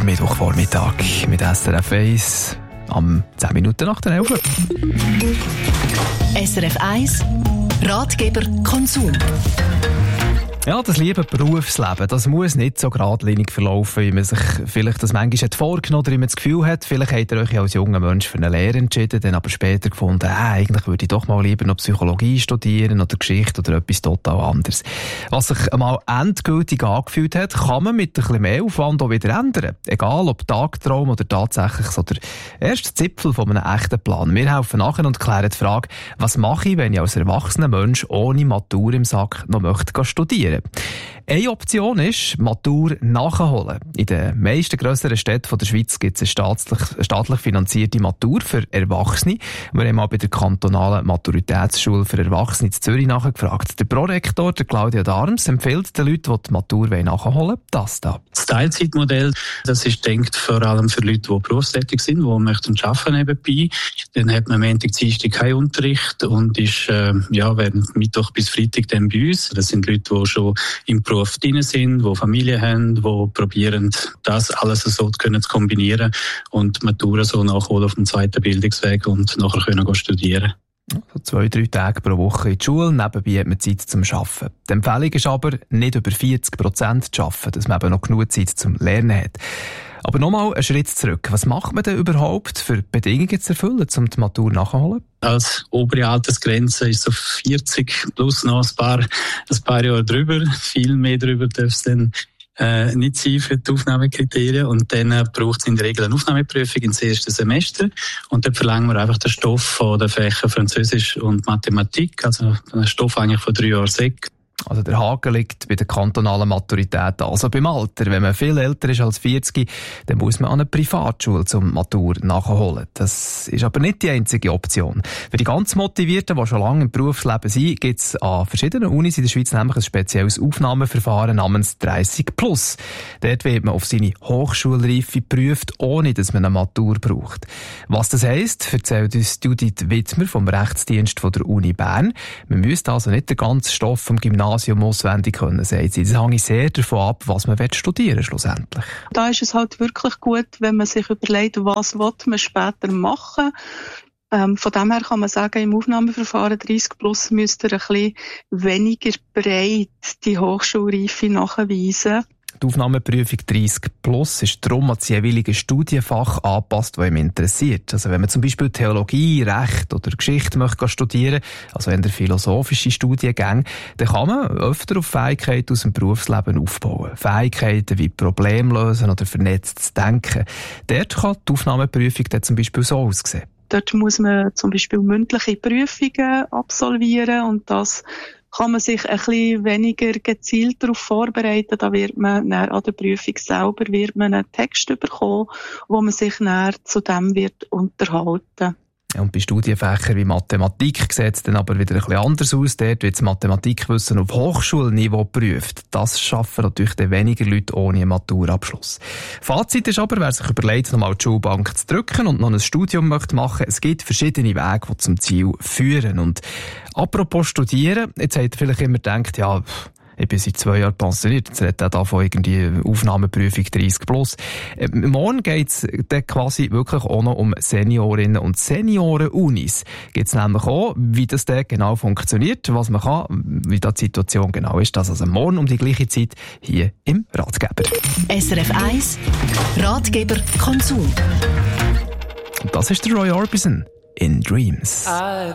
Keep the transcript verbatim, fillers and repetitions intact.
Mittwochvormittag mit S R F eins am zehn Minuten nach der elf. S R F eins Ratgeber Konsum. Ja, das liebe Berufsleben, das muss nicht so geradlinig verlaufen, wie man sich vielleicht das manchmal hat vorgenommen oder wie man das Gefühl hat. Vielleicht habt ihr euch ja als junger Mensch für eine Lehre entschieden, dann aber später gefunden, äh, eigentlich würde ich doch mal lieber noch Psychologie studieren oder Geschichte oder etwas total anderes. Was sich einmal endgültig angefühlt hat, kann man mit ein bisschen mehr Aufwand auch wieder ändern. Egal ob Tagtraum oder tatsächlich so der erste Zipfel von einem echten Plan. Wir helfen nachher und klären die Frage, was mache ich, wenn ich als erwachsener Mensch ohne Matur im Sack noch möchte studieren? Eine Option ist, Matur nachholen. In den meisten grösseren Städten der Schweiz gibt es eine staatlich, staatlich finanzierte Matur für Erwachsene. Wir haben mal bei der kantonalen Maturitätsschule für Erwachsene in Zürich nachgefragt. Der Prorektor, der Claudia Darms, empfiehlt den Leuten, die die Matur nachholen wollen, das da. Das Teilzeitmodell, das ist denkt vor allem für Leute, die berufstätig sind, die möchten arbeiten nebenbei. Dann hat man am Montag, Dienstag keinen Unterricht und ist, äh, ja, während Mittwoch bis Freitag dann bei uns. Das sind Leute, die schon im Beruf drin sind, die Familie haben, die probieren, das alles so zu kombinieren und Matura so nachholen auf dem zweiten Bildungsweg und nachher können studieren. So zwei, drei Tage pro Woche in die Schule, nebenbei hat man Zeit zum Arbeiten. Die Empfehlung ist aber, nicht über vierzig Prozent zu arbeiten, dass man eben noch genug Zeit zum Lernen hat. Aber nochmal einen Schritt zurück. Was macht man denn überhaupt für Bedingungen zu erfüllen, um die Matur nachzuholen? Als obere Altersgrenze ist so vierzig plus noch ein paar, ein paar Jahre drüber. Viel mehr drüber darf es dann äh, nicht sein für die Aufnahmekriterien. Und dann äh, braucht es in der Regel eine Aufnahmeprüfung ins erste Semester. Und dann verlangen wir einfach den Stoff von den Fächern Französisch und Mathematik, also einen Stoff eigentlich von drei Jahren Sek. Also der Haken liegt bei der kantonalen Maturität, also beim Alter. Wenn man viel älter ist als vierzig, dann muss man an eine Privatschule zum Matur nachholen. Das ist aber nicht die einzige Option. Für die ganz Motivierten, die schon lange im Berufsleben sind, gibt es an verschiedenen Unis in der Schweiz nämlich ein spezielles Aufnahmeverfahren namens dreißig plus. Dort wird man auf seine Hochschulreife geprüft, ohne dass man eine Matur braucht. Was das heisst, erzählt uns Judith Wittmer vom Rechtsdienst von der Uni Bern. Man müsste also nicht den ganzen Stoff vom Gymnasium auswendig können, sagt sie. Das hängt sehr davon ab, was man studieren will, schlussendlich. Da ist es halt wirklich gut, wenn man sich überlegt, was man später machen will. Ähm, von dem her kann man sagen, im Aufnahmeverfahren dreißig plus müsste ein bisschen weniger breit die Hochschulreife nachweisen. Die Aufnahmeprüfung dreißig plus ist darum an das jeweilige Studienfach angepasst, das ihm interessiert. Also wenn man zum Beispiel Theologie, Recht oder Geschichte möchte studieren, also in der philosophischen Studiengänge, dann kann man öfter auf Fähigkeiten aus dem Berufsleben aufbauen. Fähigkeiten wie Problemlösen oder vernetztes Denken. Dort kann die Aufnahmeprüfung dann zum Beispiel so aussehen. Dort muss man zum Beispiel mündliche Prüfungen absolvieren und das kann man sich ein bisschen weniger gezielt darauf vorbereiten. Da wird man dann an der Prüfung selber wird man einen Text bekommen, wo man sich dann zu dem wird unterhalten. Ja, und bei Studienfächern wie Mathematik sieht es dann aber wieder ein bisschen anders aus. Dort wird das Mathematikwissen auf Hochschulniveau geprüft. Das schaffen natürlich dann weniger Leute ohne einen Maturabschluss. Fazit ist aber, wer sich überlegt, nochmal die Schulbank zu drücken und noch ein Studium möchte machen, es gibt verschiedene Wege, die zum Ziel führen. Und apropos Studieren, jetzt habt ihr vielleicht immer gedacht, ja, ich bin seit zwei Jahren pensioniert, jetzt redet er davon irgendwie Aufnahmeprüfung dreißig plus. Äh, morgen geht's dann quasi wirklich auch noch um Seniorinnen und Senioren-Unis. Geht's nämlich auch, wie das dann genau funktioniert, was man kann, wie da die Situation genau ist. Das also morgen um die gleiche Zeit hier im Ratgeber. S R F eins Ratgeber Konsum. Und das ist der Roy Orbison in Dreams.